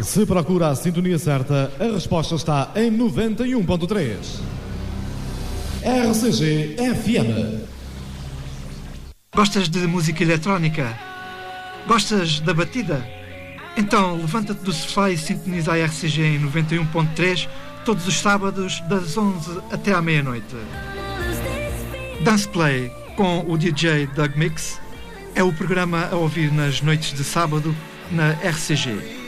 Se procura a sintonia certa, a resposta está em 91.3. RCG FM. Gostas de música eletrónica? Gostas da batida? Então levanta-te do sofá e sintoniza a RCG em 91.3 todos os sábados das 11 até à meia-noite. Dance Play com o DJ Doug Mix é o programa a ouvir nas noites de sábado na RCG.